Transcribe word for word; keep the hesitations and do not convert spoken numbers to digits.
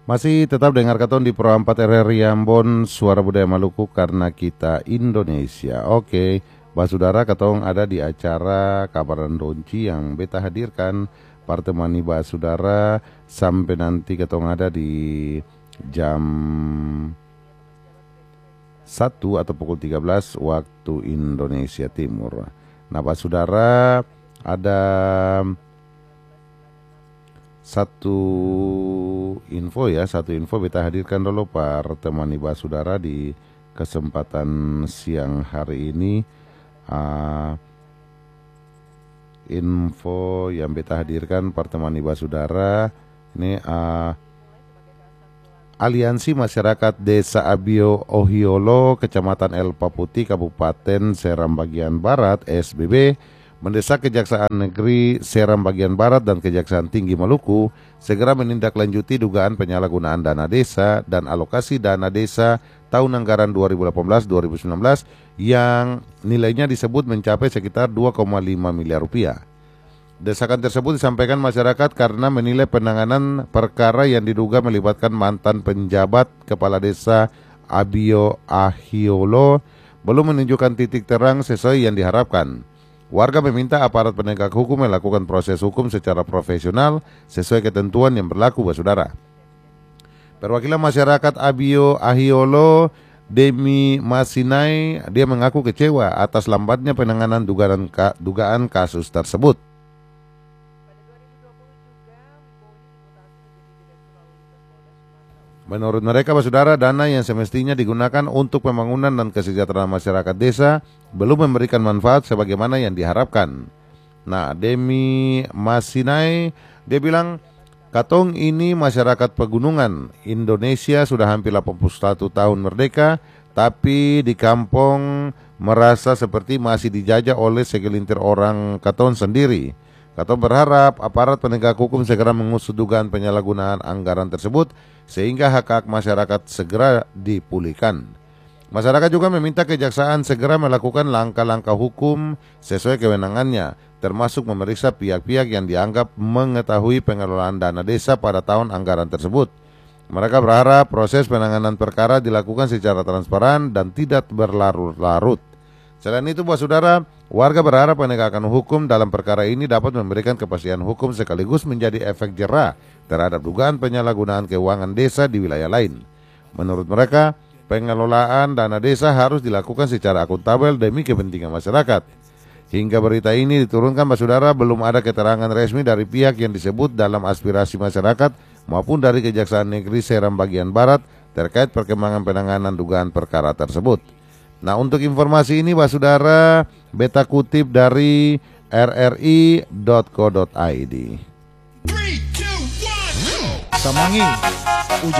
Masih tetap dengar katon di Pro empat R R I Ambon, Suara Budaya Maluku karena kita Indonesia. Oke, Basudara katong ada di acara Kabaran Donci yang beta hadirkan. Partemani Basudara sampai nanti katong ada di jam satu atau pukul tiga belas waktu Indonesia Timur. Nah, Basudara ada satu info ya, satu info beta hadirkan dulu Partemani Basudara di kesempatan siang hari ini. Uh, info yang beta hadirkan Partemani Basudara ini uh, Aliansi Masyarakat Desa Abio Ohiolo, Kecamatan El Paputi, Kabupaten Seram Bagian Barat (S B B) mendesak Kejaksaan Negeri Seram Bagian Barat dan Kejaksaan Tinggi Maluku segera menindaklanjuti dugaan penyalahgunaan dana desa dan alokasi dana desa tahun anggaran dua ribu delapan belas dua ribu sembilan belas yang nilainya disebut mencapai sekitar dua koma lima miliar rupiah. Desakan tersebut disampaikan masyarakat karena menilai penanganan perkara yang diduga melibatkan mantan penjabat kepala desa Abio Ahiolo belum menunjukkan titik terang sesuai yang diharapkan. Warga meminta aparat penegak hukum melakukan proses hukum secara profesional sesuai ketentuan yang berlaku, Basudara. Perwakilan masyarakat Abio Ahiolo, Demi Masinai, dia mengaku kecewa atas lambatnya penanganan dugaan, dugaan kasus tersebut. Menurut mereka, Basudara, dana yang semestinya digunakan untuk pembangunan dan kesejahteraan masyarakat desa belum memberikan manfaat sebagaimana yang diharapkan. Nah, Demi Masinai, dia bilang, katong ini masyarakat pegunungan. Indonesia sudah hampir delapan puluh satu tahun merdeka, tapi di kampung merasa seperti masih dijajah oleh segelintir orang katong sendiri. Katong berharap aparat penegak hukum segera mengusut dugaan penyalahgunaan anggaran tersebut sehingga hak-hak masyarakat segera dipulihkan. Masyarakat juga meminta kejaksaan segera melakukan langkah-langkah hukum sesuai kewenangannya, termasuk memeriksa pihak-pihak yang dianggap mengetahui pengelolaan dana desa pada tahun anggaran tersebut. Mereka berharap proses penanganan perkara dilakukan secara transparan dan tidak berlarut-larut. Selain itu, Basudara, warga berharap penegakan hukum dalam perkara ini dapat memberikan kepastian hukum sekaligus menjadi efek jera terhadap dugaan penyalahgunaan keuangan desa di wilayah lain. Menurut mereka, pengelolaan dana desa harus dilakukan secara akuntabel demi kepentingan masyarakat. Hingga berita ini diturunkan, Basudara, belum ada keterangan resmi dari pihak yang disebut dalam aspirasi masyarakat maupun dari Kejaksaan Negeri Seram Bagian Barat terkait perkembangan penanganan dugaan perkara tersebut. Nah, untuk informasi ini, Basudara, beta kutip dari r r i dot co dot i d. Samangi